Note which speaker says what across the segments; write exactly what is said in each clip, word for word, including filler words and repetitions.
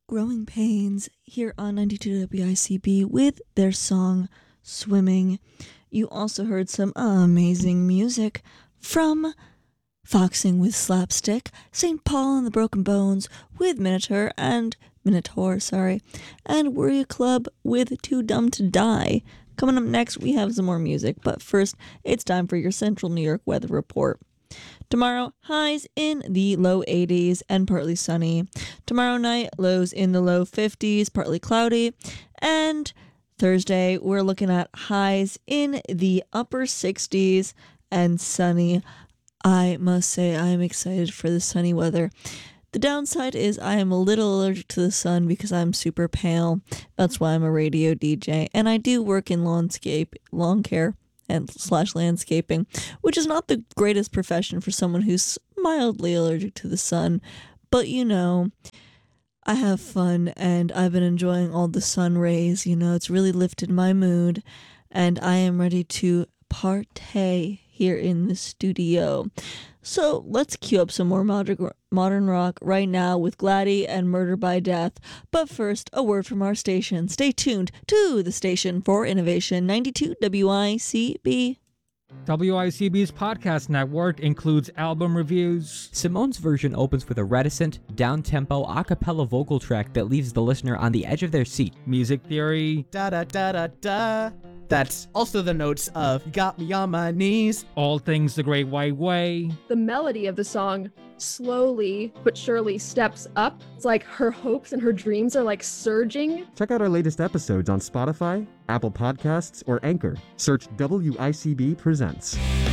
Speaker 1: Growing Pains here on ninety-two W I C B with their song Swimming. You also heard some amazing music from Foxing with Slapstick, Saint Paul and the Broken Bones with Minotaur and Minotaur, sorry, and Warrior Club with Too Dumb to Die. Coming up next, we have some more music, but first, it's time for your Central New York weather report. Tomorrow, highs in the low eighties and partly sunny. Tomorrow night, lows in the low fifties, partly cloudy. And Thursday, we're looking at highs in the upper sixties and sunny. I must say, I am excited for the sunny weather. The downside is I am a little allergic to the sun because I'm super pale. That's why I'm a radio D J. And I do work in lawnscape, lawn care. and slash landscaping, which is not the greatest profession for someone who's mildly allergic to the sun. But, you know, I have fun and I've been enjoying all the sun rays. You know, it's really lifted my mood and I am ready to partay here in the studio. So let's cue up some more modern, modern rock right now with Gladdy and Murder by Death. But first, a word from our station. Stay tuned to the station for innovation, ninety-two W I C B.
Speaker 2: W I C B's podcast network includes album reviews.
Speaker 3: Simone's version opens with a reticent, down-tempo a cappella vocal track that leaves the listener on the edge of their seat.
Speaker 2: Music theory.
Speaker 4: Da da da da da. That's also the notes of You Got Me on My Knees.
Speaker 2: All Things the Great White Way.
Speaker 5: The melody of the song slowly but surely steps up. It's like her hopes and her dreams are like surging.
Speaker 6: Check out our latest episodes on Spotify, Apple Podcasts, or Anchor. Search W I C B Presents.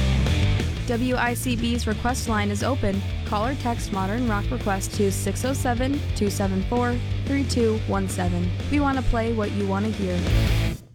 Speaker 7: W I C B's request line is open. Call or text Modern Rock Request to six oh seven, two seven four, three two one seven. We want to play what you want to hear.